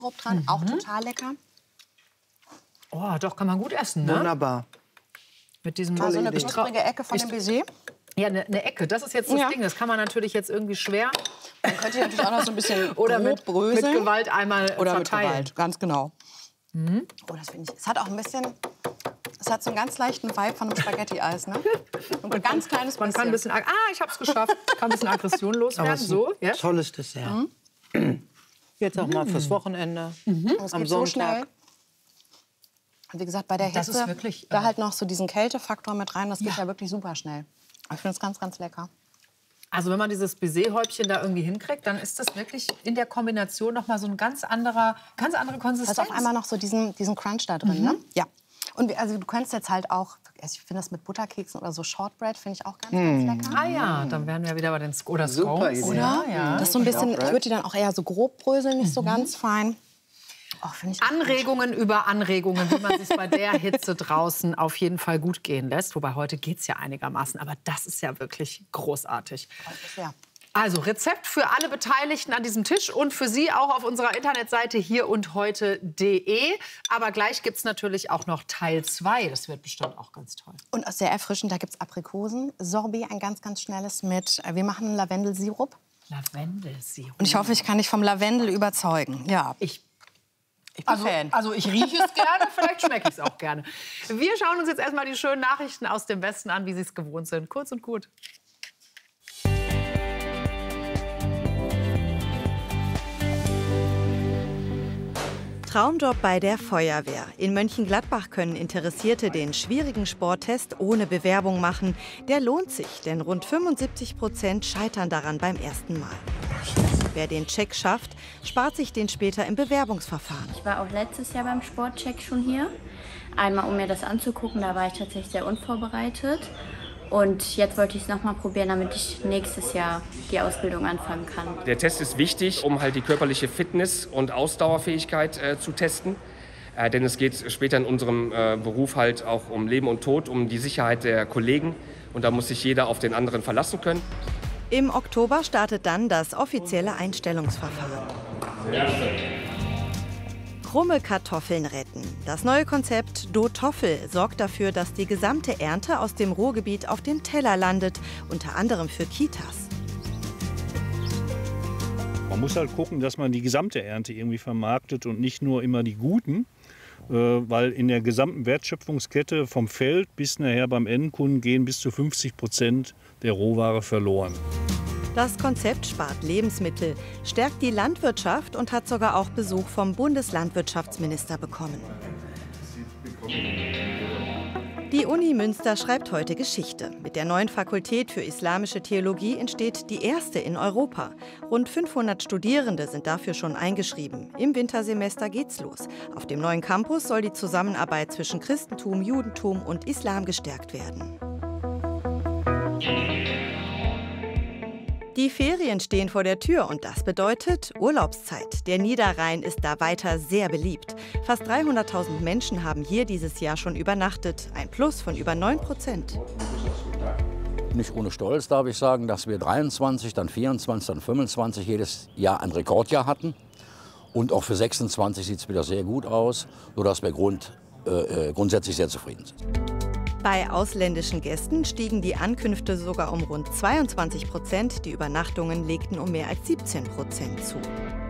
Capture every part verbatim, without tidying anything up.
dran, Mhm. auch total lecker. Oh, doch, kann man gut essen, ne? Wunderbar. Mit diesem Mal so eine Idee. knusprige Ecke von Ich- dem Baiser. Ja, eine, eine Ecke. Das ist jetzt das Ja. Ding. Das kann man natürlich jetzt irgendwie schwer Dann könnt ihr natürlich auch noch so ein bisschen oder grob mit, mit bröseln. Gewalt einmal Oder mit verteilen. Gewalt, ganz genau. Oh, das finde ich. Es hat auch ein bisschen, es hat so einen ganz leichten Vibe von einem Spaghetti-Eis, ne? Und ein ganz kleines Man kann ein bisschen. bisschen, ah, ich habe es geschafft. Kann ein bisschen Aggression loswerden. So, ja? Tolles Dessert. Jetzt auch mal fürs Wochenende. Es Am geht so Sonntag. schnell. Und wie gesagt, bei der Das Hitze, ist wirklich, da äh, halt noch so diesen Kältefaktor mit rein, das geht Ja. ja wirklich super schnell. Ich finde es ganz, ganz lecker. Also wenn man dieses Baiser-Häubchen da irgendwie hinkriegt, dann ist das wirklich in der Kombination noch mal so ein ganz anderer, ganz andere Da Konsistenz. ist auf einmal noch so diesen, diesen Crunch da drin, ne? Ja. Und wir- also du könntest jetzt halt auch, also ich finde das mit Butterkeksen oder so Shortbread, finde ich auch ganz, ganz lecker. Ah ja, dann wären wir wieder bei den Sk oder Super Scones. Idee. Oder? Ja. Das ist so ein bisschen, ich Shortbread. würde die dann auch eher so grob bröseln, nicht so ganz fein. Oh, finde ich auch Anregungen über Anregungen, wie man sich bei der Hitze draußen auf jeden Fall gut gehen lässt. Wobei heute geht es ja einigermaßen, aber das ist ja wirklich großartig. gut. Ja. Also Rezept für alle Beteiligten an diesem Tisch und für Sie auch auf unserer Internetseite hier und heute punkt de. Aber gleich gibt es natürlich auch noch Teil zwei. Das wird bestimmt auch ganz toll. Und auch sehr erfrischend, da gibt es Aprikosen, Sorbet, ein ganz, ganz schnelles mit, äh, wir machen einen Lavendelsirup. Lavendelsirup. Und ich hoffe, ich kann dich vom Lavendel überzeugen. Ja, Ich ich bin Also, Fan. also ich rieche es gerne, vielleicht schmecke ich es auch gerne. Wir schauen uns jetzt erstmal die schönen Nachrichten aus dem Westen an, wie Sie es gewohnt sind. Kurz und gut. Traumjob bei der Feuerwehr. In Mönchengladbach können Interessierte den schwierigen Sporttest ohne Bewerbung machen. Der lohnt sich, denn rund fünfundsiebzig Prozent scheitern daran beim ersten Mal. Wer den Check schafft, spart sich den später im Bewerbungsverfahren. Ich war auch letztes Jahr beim Sportcheck schon hier. Einmal, um mir das anzugucken, da war ich tatsächlich sehr unvorbereitet. Und jetzt wollte ich es noch mal probieren, damit ich nächstes Jahr die Ausbildung anfangen kann. Der Test ist wichtig, um halt die körperliche Fitness und Ausdauerfähigkeit äh, zu testen. Äh, denn es geht später in unserem äh, Beruf halt auch um Leben und Tod, um die Sicherheit der Kollegen. Und da muss sich jeder auf den anderen verlassen können. Im Oktober startet dann das offizielle Einstellungsverfahren. Krumme Kartoffeln retten. Das neue Konzept Do-Toffel sorgt dafür, dass die gesamte Ernte aus dem Ruhrgebiet auf dem Teller landet, unter anderem für Kitas. Man muss halt gucken, dass man die gesamte Ernte irgendwie vermarktet und nicht nur immer die guten, äh, weil in der gesamten Wertschöpfungskette vom Feld bis nachher beim Endkunden gehen bis zu fünfzig Prozent der Rohware verloren. Das Konzept spart Lebensmittel, stärkt die Landwirtschaft und hat sogar auch Besuch vom Bundeslandwirtschaftsminister bekommen. Die Uni Münster schreibt heute Geschichte. Mit der neuen Fakultät für Islamische Theologie entsteht die erste in Europa. Rund fünfhundert Studierende sind dafür schon eingeschrieben. Im Wintersemester geht's los. Auf dem neuen Campus soll die Zusammenarbeit zwischen Christentum, Judentum und Islam gestärkt werden. Die Ferien stehen vor der Tür und das bedeutet Urlaubszeit. Der Niederrhein ist da weiter sehr beliebt. Fast dreihunderttausend Menschen haben hier dieses Jahr schon übernachtet. Ein Plus von über neun Prozent. Nicht ohne Stolz darf ich sagen, dass wir dreiundzwanzig, dann vierundzwanzig, dann fünfundzwanzig jedes Jahr ein Rekordjahr hatten. Und auch für sechsundzwanzig sieht es wieder sehr gut aus, sodass wir grund, äh, grundsätzlich sehr zufrieden sind. Bei ausländischen Gästen stiegen die Ankünfte sogar um rund zweiundzwanzig Prozent. Die Übernachtungen legten um mehr als siebzehn Prozent zu.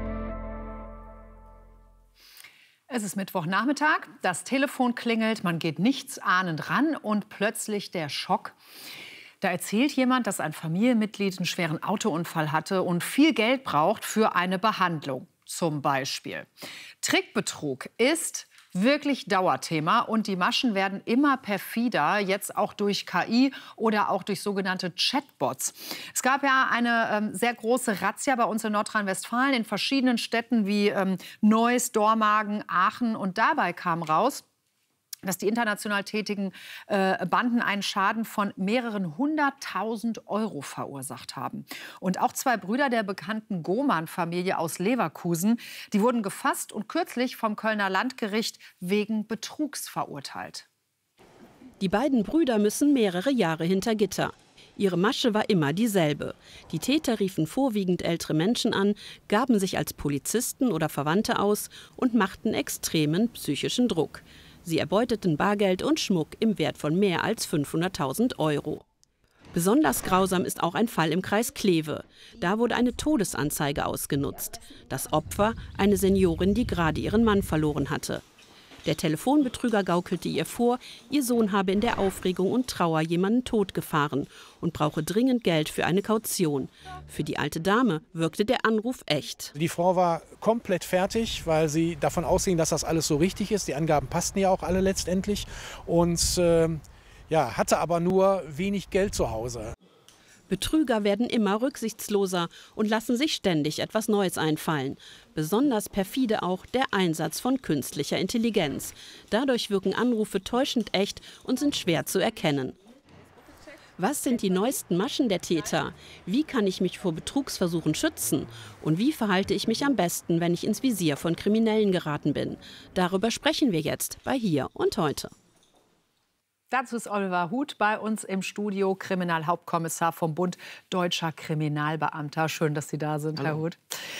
Es ist Mittwochnachmittag, das Telefon klingelt, man geht nichtsahnend ran und plötzlich der Schock. Da erzählt jemand, dass ein Familienmitglied einen schweren Autounfall hatte und viel Geld braucht für eine Behandlung, zum Beispiel. Trickbetrug ist wirklich Dauerthema und die Maschen werden immer perfider, jetzt auch durch K I oder auch durch sogenannte Chatbots. Es gab ja eine ähm, sehr große Razzia bei uns in Nordrhein-Westfalen in verschiedenen Städten wie ähm, Neuss, Dormagen, Aachen und dabei kam raus, dass die international tätigen äh, Banden einen Schaden von mehreren hunderttausend Euro verursacht haben. Und auch zwei Brüder der bekannten Gohmann-Familie aus Leverkusen, die wurden gefasst und kürzlich vom Kölner Landgericht wegen Betrugs verurteilt. Die beiden Brüder müssen mehrere Jahre hinter Gitter. Ihre Masche war immer dieselbe. Die Täter riefen vorwiegend ältere Menschen an, gaben sich als Polizisten oder Verwandte aus und machten extremen psychischen Druck. Sie erbeuteten Bargeld und Schmuck im Wert von mehr als fünfhunderttausend Euro. Besonders grausam ist auch ein Fall im Kreis Kleve. Da wurde eine Todesanzeige ausgenutzt. Das Opfer, eine Seniorin, die gerade ihren Mann verloren hatte. Der Telefonbetrüger gaukelte ihr vor, ihr Sohn habe in der Aufregung und Trauer jemanden totgefahren und brauche dringend Geld für eine Kaution. Für die alte Dame wirkte der Anruf echt. Die Frau war komplett fertig, weil sie davon ausging, dass das alles so richtig ist. Die Angaben passten ja auch alle letztendlich. Und äh, ja, hatte aber nur wenig Geld zu Hause. Betrüger werden immer rücksichtsloser und lassen sich ständig etwas Neues einfallen. Besonders perfide auch der Einsatz von künstlicher Intelligenz. Dadurch wirken Anrufe täuschend echt und sind schwer zu erkennen. Was sind die neuesten Maschen der Täter? Wie kann ich mich vor Betrugsversuchen schützen? Und wie verhalte ich mich am besten, wenn ich ins Visier von Kriminellen geraten bin? Darüber sprechen wir jetzt bei Hier und Heute. Dazu ist Oliver Huth bei uns im Studio, Kriminalhauptkommissar vom Bund Deutscher Kriminalbeamter. Schön, dass Sie da sind, Hallo. Herr Huth.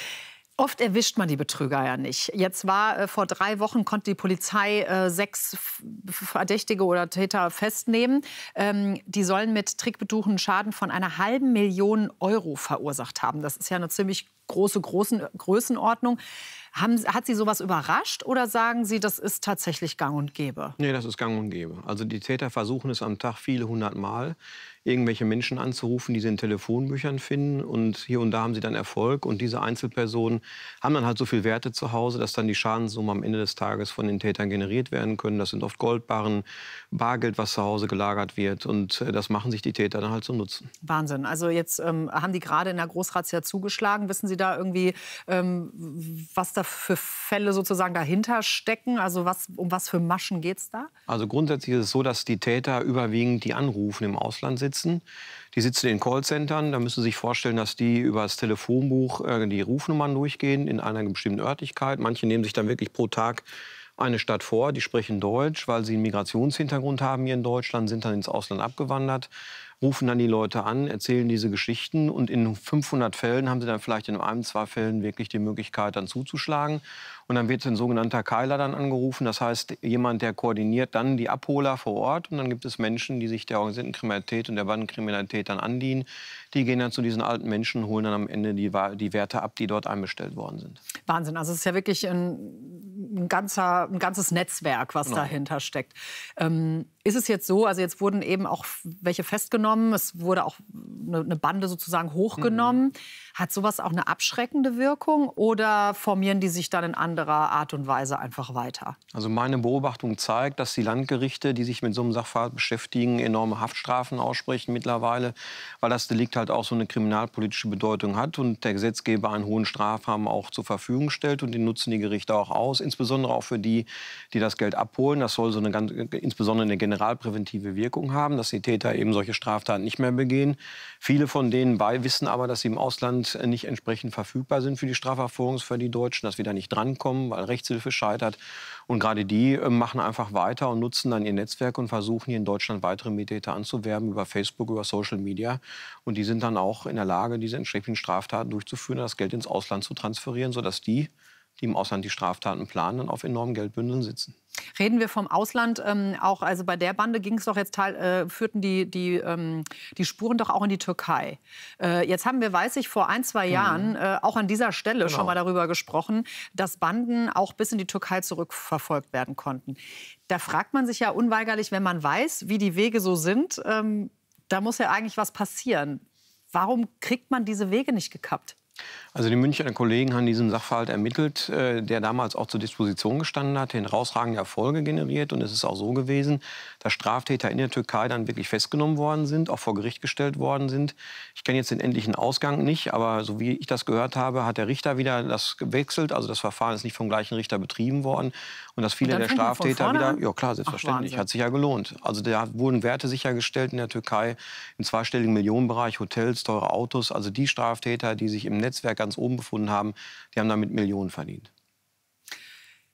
Oft erwischt man die Betrüger ja nicht. Jetzt war äh, vor drei Wochen konnte die Polizei äh, sechs Verdächtige oder Täter festnehmen. Ähm, die sollen mit Trickbetrug Schaden von einer halben Million Euro verursacht haben. Das ist ja eine ziemlich große Großen, Größenordnung. Haben, hat Sie sowas überrascht oder sagen Sie, das ist tatsächlich gang und gäbe? Nee, das ist gang und gäbe. Also die Täter versuchen es am Tag viele hundert Mal, irgendwelche Menschen anzurufen, die sie in Telefonbüchern finden. Und hier und da haben sie dann Erfolg. Und diese Einzelpersonen haben dann halt so viel Werte zu Hause, dass dann die Schadenssumme am Ende des Tages von den Tätern generiert werden können. Das sind oft Goldbarren, Bargeld, was zu Hause gelagert wird. Und das machen sich die Täter dann halt zum Nutzen. Wahnsinn. Also jetzt ähm, haben die gerade in der Großrazzia zugeschlagen. Wissen Sie da irgendwie, ähm, was da für Fälle sozusagen dahinter stecken? Also was, um was für Maschen geht es da? Also grundsätzlich ist es so, dass die Täter überwiegend die anrufen im Ausland sitzen. Die sitzen in Callcentern. Da müssen Sie sich vorstellen, dass die über das Telefonbuch äh, die Rufnummern durchgehen in einer bestimmten Örtlichkeit. Manche nehmen sich dann wirklich pro Tag eine Stadt vor. Die sprechen Deutsch, weil sie einen Migrationshintergrund haben hier in Deutschland, sind dann ins Ausland abgewandert, rufen dann die Leute an, erzählen diese Geschichten. Und in fünfhundert Fällen haben sie dann vielleicht in einem, zwei Fällen wirklich die Möglichkeit, dann zuzuschlagen. Und dann wird ein sogenannter Keiler dann angerufen. Das heißt, jemand, der koordiniert dann die Abholer vor Ort. Und dann gibt es Menschen, die sich der organisierten Kriminalität und der Bandenkriminalität dann andienen. Die gehen dann zu diesen alten Menschen und holen dann am Ende die, die Werte ab, die dort einbestellt worden sind. Wahnsinn. Also es ist ja wirklich ein, ein, ganzer, ein ganzes Netzwerk, was Genau. dahinter steckt. Ähm, ist es jetzt so, also jetzt wurden eben auch welche festgenommen, es wurde auch eine, eine Bande sozusagen hochgenommen. Mhm. Hat sowas auch eine abschreckende Wirkung oder formieren die sich dann in anderer Art und Weise einfach weiter? Also meine Beobachtung zeigt, dass die Landgerichte, die sich mit so einem Sachverhalt beschäftigen, enorme Haftstrafen aussprechen mittlerweile, weil das Delikt halt auch so eine kriminalpolitische Bedeutung hat und der Gesetzgeber einen hohen Strafrahmen auch zur Verfügung stellt und den nutzen die Gerichte auch aus, insbesondere auch für die, die das Geld abholen. Das soll so eine ganz, insbesondere eine generalpräventive Wirkung haben, dass die Täter eben solche Straftaten nicht mehr begehen. Viele von denen bei wissen aber, dass sie im Ausland nicht entsprechend verfügbar sind für die Strafverfolgung für die Deutschen, dass wir da nicht drankommen, weil Rechtshilfe scheitert. Und gerade die äh, machen einfach weiter und nutzen dann ihr Netzwerk und versuchen hier in Deutschland weitere Mittäter anzuwerben über Facebook, über Social Media. Und die sind dann auch in der Lage, diese entsprechenden Straftaten durchzuführen, das Geld ins Ausland zu transferieren, sodass die, die im Ausland die Straftaten planen, dann auf enormen Geldbündeln sitzen. Reden wir vom Ausland ähm, auch, also bei der Bande ging es doch jetzt, teil, äh, führten die, die, ähm, die Spuren doch auch in die Türkei. Äh, jetzt haben wir, weiß ich, vor ein, zwei Jahren äh, auch an dieser Stelle Genau. schon mal darüber gesprochen, dass Banden auch bis in die Türkei zurückverfolgt werden konnten. Da fragt man sich ja unweigerlich, wenn man weiß, wie die Wege so sind, ähm, da muss ja eigentlich was passieren. Warum kriegt man diese Wege nicht gekappt? Also die Münchner Kollegen haben diesen Sachverhalt ermittelt, äh, der damals auch zur Disposition gestanden hat, den herausragende Erfolge generiert. Und es ist auch so gewesen, dass Straftäter in der Türkei dann wirklich festgenommen worden sind, auch vor Gericht gestellt worden sind. Ich kenne jetzt den endlichen Ausgang nicht, aber so wie ich das gehört habe, hat der Richter wieder das gewechselt. Also das Verfahren ist nicht vom gleichen Richter betrieben worden. Und dass viele Und der dann fängt man von Straftäter vorne wieder, an? ja klar, selbstverständlich, Ach, hat sich ja gelohnt. Also da wurden Werte sichergestellt in der Türkei im zweistelligen Millionenbereich, Hotels, teure Autos. Also die Straftäter, die sich im Netzwerk ganz oben befunden haben, die haben damit Millionen verdient.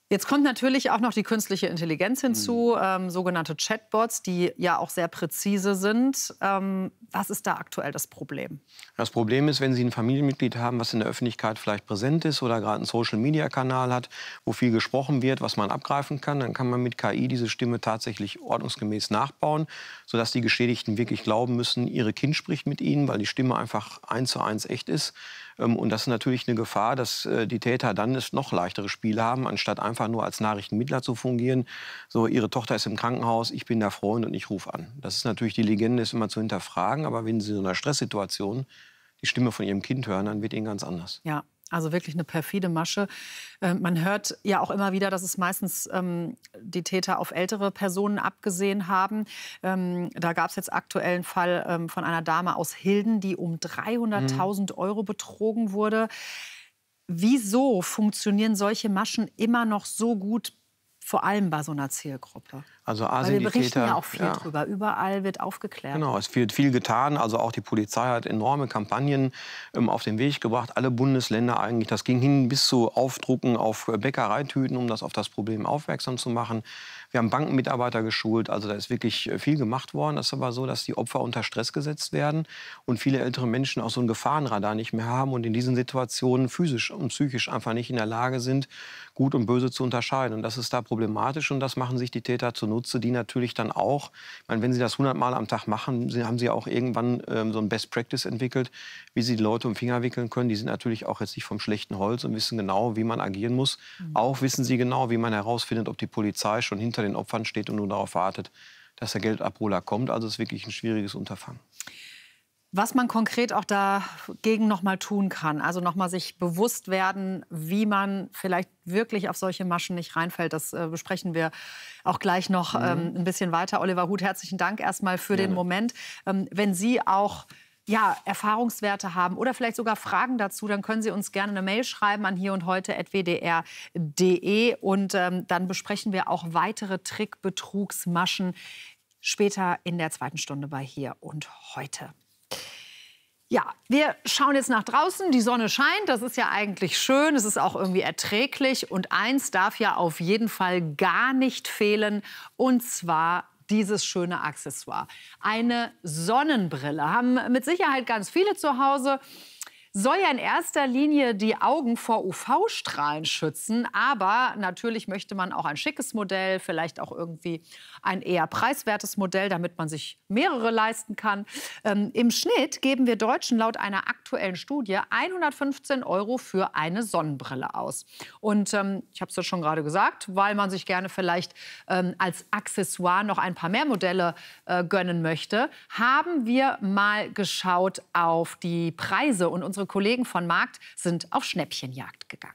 Jetzt kommt natürlich auch noch die künstliche Intelligenz hinzu, mhm. ähm, sogenannte Chatbots, die ja auch sehr präzise sind. Ähm, was ist da aktuell das Problem? Das Problem ist, wenn Sie ein Familienmitglied haben, was in der Öffentlichkeit vielleicht präsent ist oder gerade einen Social-Media-Kanal hat, wo viel gesprochen wird, was man abgreifen kann, dann kann man mit K I diese Stimme tatsächlich ordnungsgemäß nachbauen, sodass die Geschädigten wirklich glauben müssen, ihre Kind spricht mit ihnen, weil die Stimme einfach eins zu eins echt ist. Und das ist natürlich eine Gefahr, dass die Täter dann es noch leichtere Spiele haben, anstatt einfach nur als Nachrichtenmittler zu fungieren. So, ihre Tochter ist im Krankenhaus, ich bin der Freund und ich rufe an. Das ist natürlich, die Legende ist immer zu hinterfragen, aber wenn Sie in so einer Stresssituation die Stimme von Ihrem Kind hören, dann wird Ihnen ganz anders. Ja. Also wirklich eine perfide Masche. Äh, man hört ja auch immer wieder, dass es meistens ähm, die Täter auf ältere Personen abgesehen haben. Ähm, da gab es jetzt aktuell einen Fall ähm, von einer Dame aus Hilden, die um dreihunderttausend Euro betrogen wurde. Wieso funktionieren solche Maschen immer noch so gut, vor allem bei so einer Zielgruppe? Also A, Weil wir berichten Täter, ja auch viel ja. drüber. Überall wird aufgeklärt. Genau, es wird viel getan. Also auch die Polizei hat enorme Kampagnen ähm, auf den Weg gebracht. Alle Bundesländer eigentlich. Das ging hin bis zu Aufdrucken auf Bäckereitüten, um das auf das Problem aufmerksam zu machen. Wir haben Bankenmitarbeiter geschult. Also da ist wirklich viel gemacht worden. Das ist aber so, dass die Opfer unter Stress gesetzt werden und viele ältere Menschen auch so ein Gefahrenradar nicht mehr haben und in diesen Situationen physisch und psychisch einfach nicht in der Lage sind, Gut und Böse zu unterscheiden. Und das ist da problematisch und das machen sich die Täter zunutze, die natürlich dann auch, ich meine, wenn sie das hundert Mal am Tag machen, haben sie auch irgendwann ähm, so ein Best Practice entwickelt, wie sie die Leute um den Finger wickeln können. Die sind natürlich auch jetzt nicht vom schlechten Holz und wissen genau, wie man agieren muss. Mhm. Auch wissen sie genau, wie man herausfindet, ob die Polizei schon hinter den Opfern steht und nur darauf wartet, dass der Geldabholer kommt. Also es ist wirklich ein schwieriges Unterfangen. Was man konkret auch dagegen noch mal tun kann, also noch mal sich bewusst werden, wie man vielleicht wirklich auf solche Maschen nicht reinfällt, das äh, besprechen wir auch gleich noch mhm. ähm, ein bisschen weiter. Oliver Huth, herzlichen Dank erstmal für ja, den Moment. Ähm, wenn Sie auch ja, Erfahrungswerte haben oder vielleicht sogar Fragen dazu, dann können Sie uns gerne eine Mail schreiben an hier und heute at w d r punkt d e und ähm, dann besprechen wir auch weitere Trickbetrugsmaschen später in der zweiten Stunde bei Hier und Heute. Ja, wir schauen jetzt nach draußen. Die Sonne scheint, das ist ja eigentlich schön. Es ist auch irgendwie erträglich. Und eins darf ja auf jeden Fall gar nicht fehlen, und zwar dieses schöne Accessoire. Eine Sonnenbrille. Haben mit Sicherheit ganz viele zu Hause. Soll ja in erster Linie die Augen vor U V-Strahlen schützen. Aber natürlich möchte man auch ein schickes Modell, vielleicht auch irgendwie ein eher preiswertes Modell, damit man sich mehrere leisten kann. Ähm, Im Schnitt geben wir Deutschen laut einer aktuellen Studie hundertfünfzehn Euro für eine Sonnenbrille aus. Und ähm, ich habe es ja schon gerade gesagt, weil man sich gerne vielleicht ähm, als Accessoire noch ein paar mehr Modelle äh, gönnen möchte, haben wir mal geschaut auf die Preise. Und unsere Kollegen von Markt sind auf Schnäppchenjagd gegangen.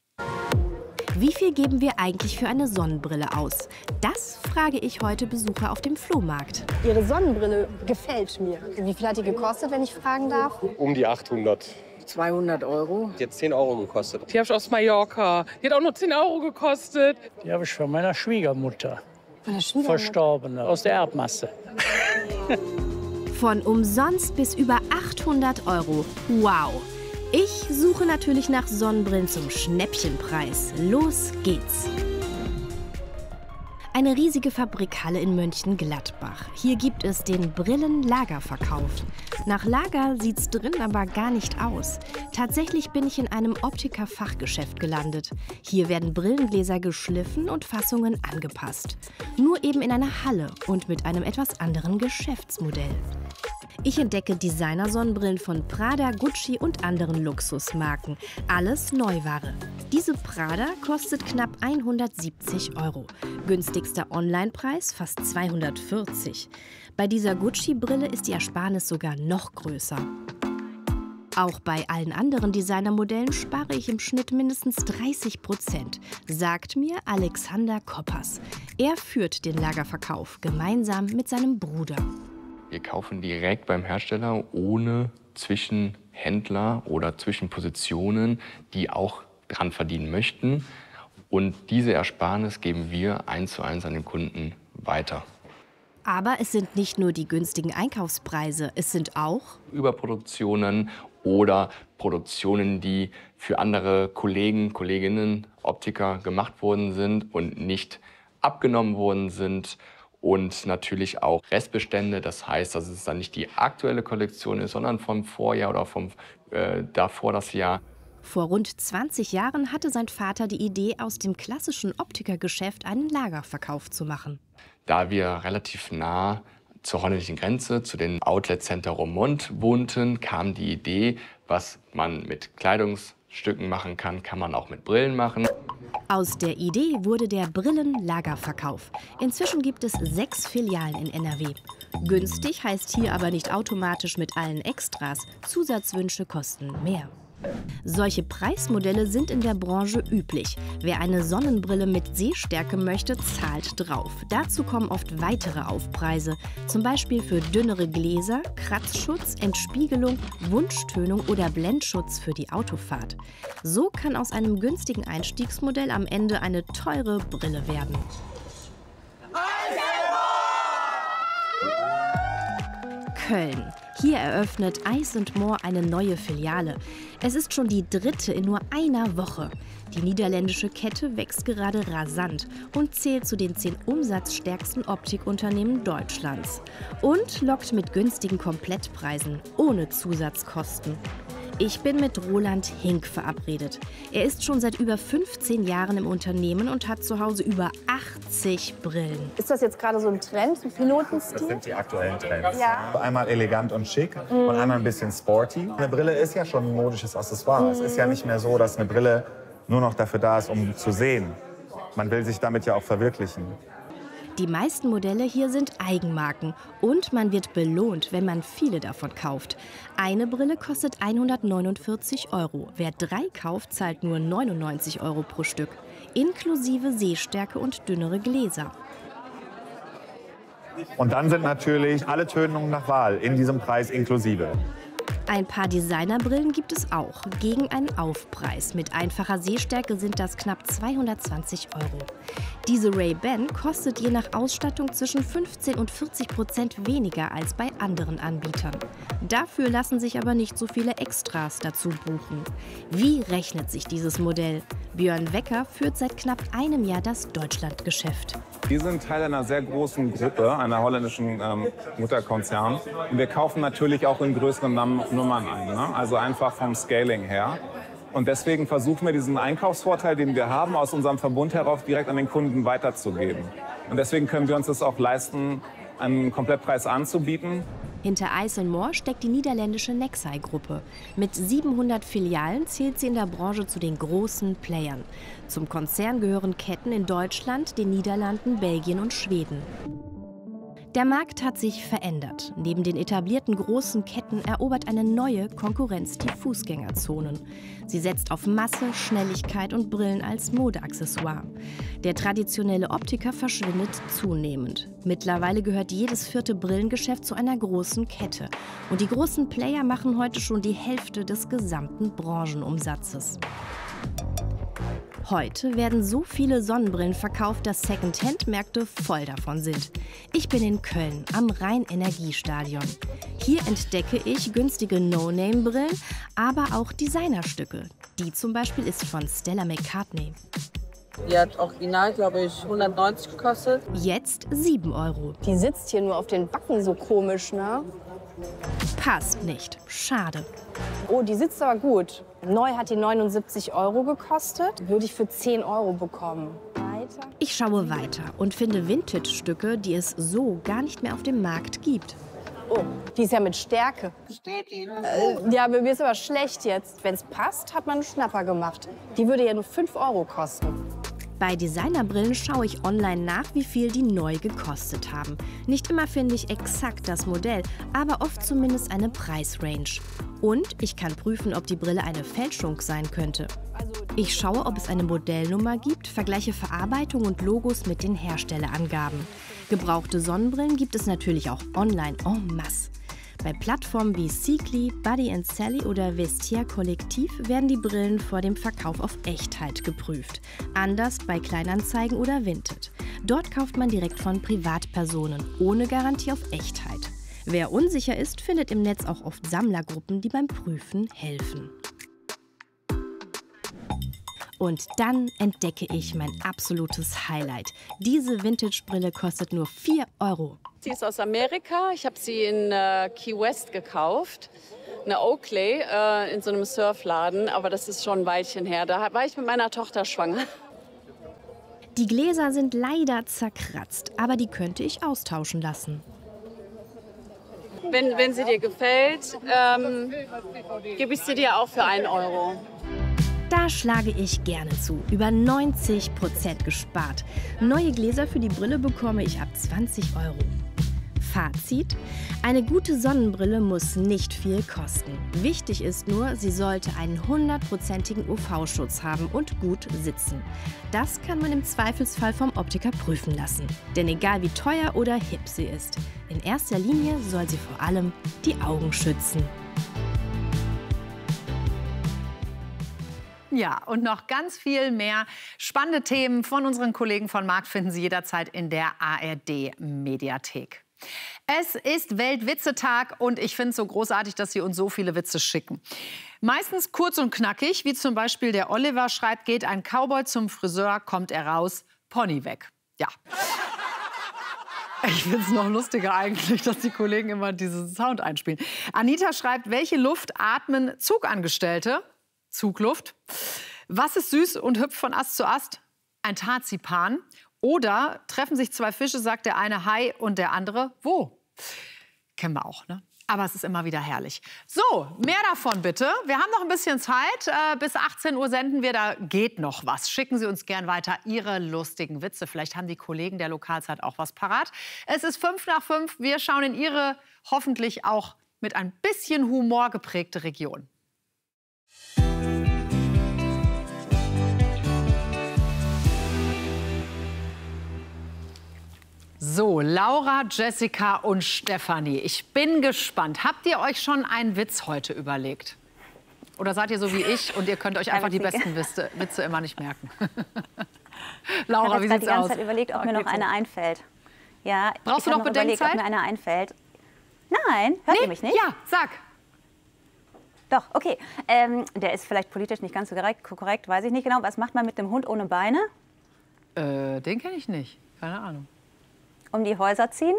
Wie viel geben wir eigentlich für eine Sonnenbrille aus? Das frage ich heute Besucher auf dem Flohmarkt. Ihre Sonnenbrille gefällt mir. Wie viel hat die gekostet, wenn ich fragen darf? Um die achthundert. zweihundert Euro. Die hat zehn Euro gekostet. Die habe ich aus Mallorca. Die hat auch nur zehn Euro gekostet. Die habe ich von meiner Schwiegermutter. Von der Schwiegermutter? Verstorbene, aus der Erbmasse. Von umsonst bis über achthundert Euro. Wow! Ich suche natürlich nach Sonnenbrillen zum Schnäppchenpreis. Los geht's! Eine riesige Fabrikhalle in Mönchengladbach. Hier gibt es den Brillenlagerverkauf. Nach Lager sieht's drin aber gar nicht aus. Tatsächlich bin ich in einem Optiker-Fachgeschäft gelandet. Hier werden Brillengläser geschliffen und Fassungen angepasst. Nur eben in einer Halle und mit einem etwas anderen Geschäftsmodell. Ich entdecke Designer-Sonnenbrillen von Prada, Gucci und anderen Luxusmarken. Alles Neuware. Diese Prada kostet knapp hundertsiebzig Euro. Günstigster Onlinepreis fast zweihundertvierzig. Bei dieser Gucci-Brille ist die Ersparnis sogar noch größer. Auch bei allen anderen Designermodellen spare ich im Schnitt mindestens dreißig Prozent, sagt mir Alexander Koppers. Er führt den Lagerverkauf gemeinsam mit seinem Bruder. Wir kaufen direkt beim Hersteller ohne Zwischenhändler oder Zwischenpositionen, die auch dran verdienen möchten. Und diese Ersparnis geben wir eins zu eins an den Kunden weiter. Aber es sind nicht nur die günstigen Einkaufspreise, es sind auch Überproduktionen oder Produktionen, die für andere Kollegen, Kolleginnen, Optiker gemacht worden sind und nicht abgenommen worden sind. Und natürlich auch Restbestände, das heißt, dass es dann nicht die aktuelle Kollektion ist, sondern vom Vorjahr oder vom äh, davor das Jahr. Vor rund zwanzig Jahren hatte sein Vater die Idee, aus dem klassischen Optikergeschäft einen Lagerverkauf zu machen. Da wir relativ nah zur holländischen Grenze, zu den Outlet Center Roermond wohnten, kam die Idee, was man mit Kleidungsstücken machen kann, kann man auch mit Brillen machen. Aus der Idee wurde der Brillenlagerverkauf. Inzwischen gibt es sechs Filialen in N R W. Günstig heißt hier aber nicht automatisch mit allen Extras. Zusatzwünsche kosten mehr. Solche Preismodelle sind in der Branche üblich. Wer eine Sonnenbrille mit Sehstärke möchte, zahlt drauf. Dazu kommen oft weitere Aufpreise, zum Beispiel für dünnere Gläser, Kratzschutz, Entspiegelung, Wunschtönung oder Blendschutz für die Autofahrt. So kann aus einem günstigen Einstiegsmodell am Ende eine teure Brille werden. Köln. Hier eröffnet Eyes and More eine neue Filiale. Es ist schon die dritte in nur einer Woche. Die niederländische Kette wächst gerade rasant und zählt zu den zehn umsatzstärksten Optikunternehmen Deutschlands. Und lockt mit günstigen Komplettpreisen, ohne Zusatzkosten. Ich bin mit Roland Hink verabredet. Er ist schon seit über fünfzehn Jahren im Unternehmen und hat zu Hause über achtzig Brillen. Ist das jetzt gerade so ein Trend, ein Pilotenstil? Das sind die aktuellen Trends. Ja. Einmal elegant und schick Mhm. und einmal ein bisschen sporty. Eine Brille ist ja schon ein modisches Accessoire. Mhm. Es ist ja nicht mehr so, dass eine Brille nur noch dafür da ist, um zu sehen. Man will sich damit ja auch verwirklichen. Die meisten Modelle hier sind Eigenmarken und man wird belohnt, wenn man viele davon kauft. Eine Brille kostet hundertneunundvierzig Euro. Wer drei kauft, zahlt nur neunundneunzig Euro pro Stück, inklusive Sehstärke und dünnere Gläser. Und dann sind natürlich alle Tönungen nach Wahl in diesem Preis inklusive. Ein paar Designerbrillen gibt es auch, gegen einen Aufpreis. Mit einfacher Sehstärke sind das knapp zweihundertzwanzig Euro. Diese Ray-Ban kostet je nach Ausstattung zwischen fünfzehn und vierzig Prozent weniger als bei anderen Anbietern. Dafür lassen sich aber nicht so viele Extras dazu buchen. Wie rechnet sich dieses Modell? Björn Wecker führt seit knapp einem Jahr das Deutschlandgeschäft. Wir sind Teil einer sehr großen Gruppe, einer holländischen ähm, Mutterkonzern. Und wir kaufen natürlich auch in größeren Num Nummern ein, ne? Also einfach vom Scaling her. Und deswegen versuchen wir diesen Einkaufsvorteil, den wir haben, aus unserem Verbund heraus direkt an den Kunden weiterzugeben. Und deswegen können wir uns das auch leisten, einen Komplettpreis anzubieten. Hinter Eyes and More steckt die niederländische Nexeye-Gruppe. Mit siebenhundert Filialen zählt sie in der Branche zu den großen Playern. Zum Konzern gehören Ketten in Deutschland, den Niederlanden, Belgien und Schweden. Der Markt hat sich verändert. Neben den etablierten großen Ketten erobert eine neue Konkurrenz die Fußgängerzonen. Sie setzt auf Masse, Schnelligkeit und Brillen als Modeaccessoire. Der traditionelle Optiker verschwindet zunehmend. Mittlerweile gehört jedes vierte Brillengeschäft zu einer großen Kette. Und die großen Player machen heute schon die Hälfte des gesamten Branchenumsatzes. Heute werden so viele Sonnenbrillen verkauft, dass Second-Hand-Märkte voll davon sind. Ich bin in Köln am Rhein-Energiestadion. Hier entdecke ich günstige No-Name-Brillen, aber auch Designerstücke. Die zum Beispiel ist von Stella McCartney. Die hat original, glaube ich, hundertneunzig gekostet. Jetzt sieben Euro. Die sitzt hier nur auf den Backen so komisch, ne? Passt nicht. Schade. Oh, die sitzt aber gut. Neu hat die neunundsiebzig Euro gekostet. Würde ich für zehn Euro bekommen. Weiter. Ich schaue weiter und finde Vintage-Stücke, die es so gar nicht mehr auf dem Markt gibt. Oh, die ist ja mit Stärke. Äh, ja, mir ist aber schlecht jetzt. Wenn es passt, hat man einen Schnapper gemacht. Die würde ja nur fünf Euro kosten. Bei Designerbrillen schaue ich online nach, wie viel die neu gekostet haben. Nicht immer finde ich exakt das Modell, aber oft zumindest eine Preisrange. Und ich kann prüfen, ob die Brille eine Fälschung sein könnte. Ich schaue, ob es eine Modellnummer gibt, vergleiche Verarbeitung und Logos mit den Herstellerangaben. Gebrauchte Sonnenbrillen gibt es natürlich auch online en masse. Bei Plattformen wie Seekly, Buddy and Sally oder Vestiaire Kollektiv werden die Brillen vor dem Verkauf auf Echtheit geprüft. Anders bei Kleinanzeigen oder Vinted. Dort kauft man direkt von Privatpersonen, ohne Garantie auf Echtheit. Wer unsicher ist, findet im Netz auch oft Sammlergruppen, die beim Prüfen helfen. Und dann entdecke ich mein absolutes Highlight. Diese Vintage-Brille kostet nur vier Euro. Sie ist aus Amerika. Ich habe sie in äh, Key West gekauft. Eine Oakley äh, in so einem Surfladen. Aber das ist schon ein Weilchen her. Da war ich mit meiner Tochter schwanger. Die Gläser sind leider zerkratzt, aber die könnte ich austauschen lassen. Wenn, wenn sie dir gefällt, ähm, gebe ich sie dir auch für einen Euro. Da schlage ich gerne zu. Über neunzig Prozent gespart. Neue Gläser für die Brille bekomme ich ab zwanzig Euro. Fazit: Eine gute Sonnenbrille muss nicht viel kosten. Wichtig ist nur, sie sollte einen hundertprozentigen U V-Schutz haben und gut sitzen. Das kann man im Zweifelsfall vom Optiker prüfen lassen. Denn egal wie teuer oder hip sie ist, in erster Linie soll sie vor allem die Augen schützen. Ja, und noch ganz viel mehr spannende Themen von unseren Kollegen von Markt finden Sie jederzeit in der A R D-Mediathek. Es ist Weltwitzetag und ich finde es so großartig, dass Sie uns so viele Witze schicken. Meistens kurz und knackig, wie zum Beispiel der Oliver schreibt, geht ein Cowboy zum Friseur, kommt er raus, Pony weg. Ja. Ich finde es noch lustiger eigentlich, dass die Kollegen immer diesen Sound einspielen. Anita schreibt, welche Luft atmen Zugangestellte? Zugluft. Was ist süß und hüpft von Ast zu Ast? Ein Tarzipan. Oder treffen sich zwei Fische, sagt der eine Hi und der andere wo? Kennen wir auch, ne? Aber es ist immer wieder herrlich. So, mehr davon bitte. Wir haben noch ein bisschen Zeit. Äh, bis achtzehn Uhr senden wir, da geht noch was. Schicken Sie uns gern weiter Ihre lustigen Witze. Vielleicht haben die Kollegen der Lokalzeit auch was parat. Es ist fünf nach fünf. Wir schauen in Ihre hoffentlich auch mit ein bisschen Humor geprägte Region. So, Laura, Jessica und Stefanie, ich bin gespannt. Habt ihr euch schon einen Witz heute überlegt? Oder seid ihr so wie ich und ihr könnt euch einfach die besten Witze, Witze immer nicht merken? Laura, wie sieht's aus? Ich habe die ganze Zeit überlegt, ob oh, mir noch eine einfällt. Ja, Brauchst du noch Bedenkzeit? Überlegt, ob mir eine einfällt. Nein, hört nee? ihr mich nicht? Ja, sag. Doch, okay. Ähm, der ist vielleicht politisch nicht ganz so korrekt, korrekt, weiß ich nicht genau. Was macht man mit dem Hund ohne Beine? Äh, den kenne ich nicht. Keine Ahnung. Um die Häuser ziehen?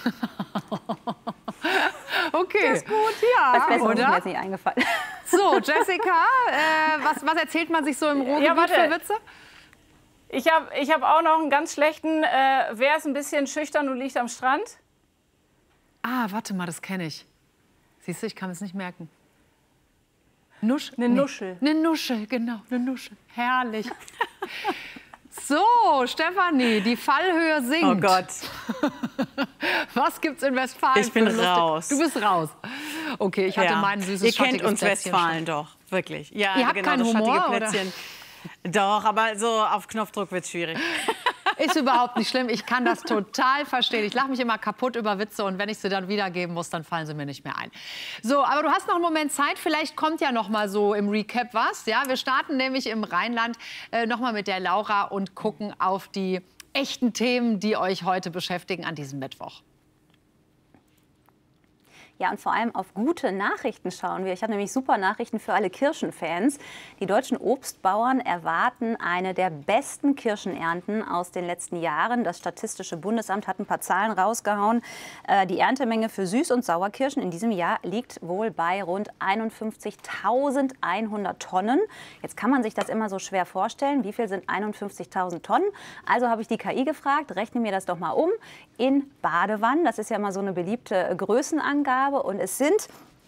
Okay. Das ist gut, ja. Was Besseres oder? ist mir jetzt nicht eingefallen. So, Jessica, äh, was, was erzählt man sich so im Ruhrgebiet ja, warte. für Witze? Ich habe ich hab auch noch einen ganz schlechten. Äh, wer ist ein bisschen schüchtern und liegt am Strand? Ah, warte mal, das kenne ich. Siehst du, ich kann es nicht merken. Nusch? Eine nee. Nuschel. Eine Nuschel, genau, eine Nuschel. Herrlich. So, Stefanie, die Fallhöhe sinkt. Oh Gott. Was gibt's in Westfalen? Ich bin für raus. Du bist raus. Okay, ich hatte ja. mein süßes Ihr schattiges kennt uns Plätzchen Westfalen schon. doch, wirklich. Ja, Ihr habt genau, keinen das Humor, schattige Plätzchen. Doch, aber so auf Knopfdruck wird's schwierig. Ist überhaupt nicht schlimm. Ich kann das total verstehen. Ich lache mich immer kaputt über Witze und wenn ich sie dann wiedergeben muss, dann fallen sie mir nicht mehr ein. So, aber du hast noch einen Moment Zeit. Vielleicht kommt ja noch mal so im Recap was. Ja, wir starten nämlich im Rheinland äh, noch mal mit der Laura und gucken auf die echten Themen, die euch heute beschäftigen an diesem Mittwoch. Ja, und vor allem auf gute Nachrichten schauen wir. Ich habe nämlich super Nachrichten für alle Kirschenfans. Die deutschen Obstbauern erwarten eine der besten Kirschenernten aus den letzten Jahren. Das Statistische Bundesamt hat ein paar Zahlen rausgehauen. Äh, die Erntemenge für Süß- und Sauerkirschen in diesem Jahr liegt wohl bei rund einundfünfzigtausendeinhundert Tonnen. Jetzt kann man sich das immer so schwer vorstellen. Wie viel sind einundfünfzigtausend Tonnen? Also habe ich die K I gefragt, rechne mir das doch mal um in Badewannen. Das ist ja immer so eine beliebte Größenangabe. Und es sind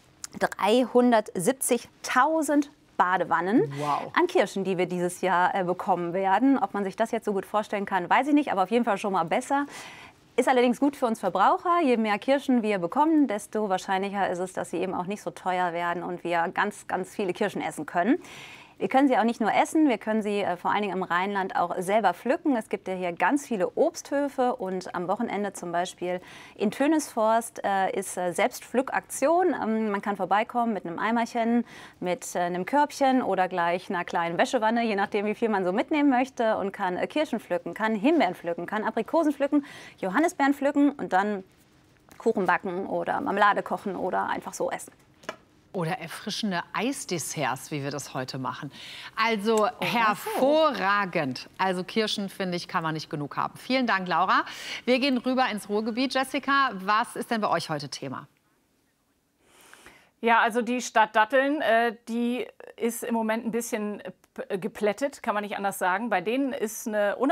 dreihundertsiebzigtausend Badewannen wow. an Kirschen, die wir dieses Jahr äh, bekommen werden. Ob man sich das jetzt so gut vorstellen kann, weiß ich nicht, aber auf jeden Fall schon mal besser. Ist allerdings gut für uns Verbraucher. Je mehr Kirschen wir bekommen, desto wahrscheinlicher ist es, dass sie eben auch nicht so teuer werden und wir ganz, ganz viele Kirschen essen können. Wir können sie auch nicht nur essen, wir können sie äh, vor allen Dingen im Rheinland auch selber pflücken. Es gibt ja hier ganz viele Obsthöfe und am Wochenende zum Beispiel in Tönisforst äh, ist äh, Selbstpflückaktion. Ähm, man kann vorbeikommen mit einem Eimerchen, mit äh, einem Körbchen oder gleich einer kleinen Wäschewanne, je nachdem wie viel man so mitnehmen möchte und kann äh, Kirschen pflücken, kann Himbeeren pflücken, kann Aprikosen pflücken, Johannisbeeren pflücken und dann Kuchen backen oder Marmelade kochen oder einfach so essen. Oder erfrischende Eisdesserts, wie wir das heute machen. Also hervorragend. Also Kirschen, finde ich, kann man nicht genug haben. Vielen Dank, Laura. Wir gehen rüber ins Ruhrgebiet. Jessica, was ist denn bei euch heute Thema? Ja, also die Stadt Datteln, äh, die ist im Moment ein bisschen geplättet, kann man nicht anders sagen. Bei denen ist eine